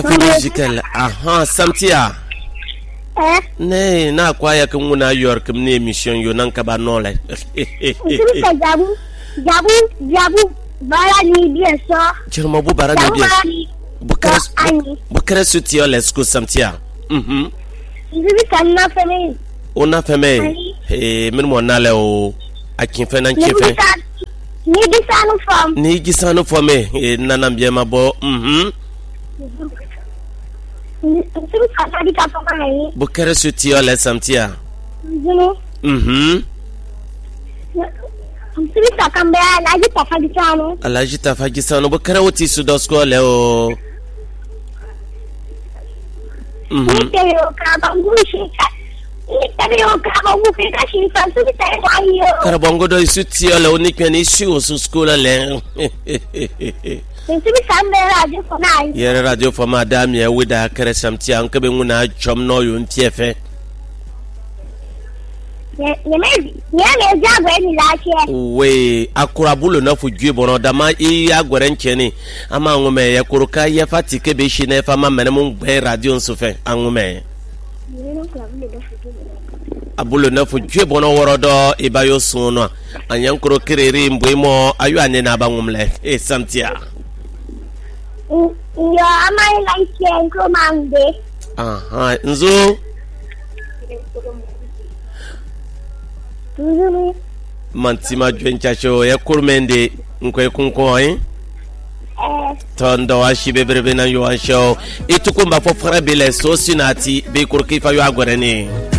Physical. Aha, Samtia. Ne, na kwa ya kumuna York mne mission yo nanka ba no le. Jabu bara ni bien ça. Chirmo bu bara ni bien. Bukare suti ole school Samtia. Zibi kanna feme. Ona feme. Min mo na le o. Akin fe nan kefe. Ni gisanu for me. Nanam bien mabo. Bukare suti ole Samtia. Alaji tafagisano bukare woti su dosko le o. Karabongo do suti ole onikwe ni su school le. Yere radio for madam ya wida kare Samtia nkabe nguna chom no yo ntiefe. We akurabulo na fujue bono dama I agwere ncheni ama ngume ya kuruka ya fatike be shi na fa ma menemu gbe radio nsofe angume abulo na fujue bono worodo ibayo suno anyankuro kiriri mbuimo ayu ane na bangumle Samtia yo ama like enkro mande aha nzo Mantima Dwenchacho ya kurmende nkwe kunko tondo wa shibebrebe na yo show itukumba fo frabele so sinati be kurkifa yo agorene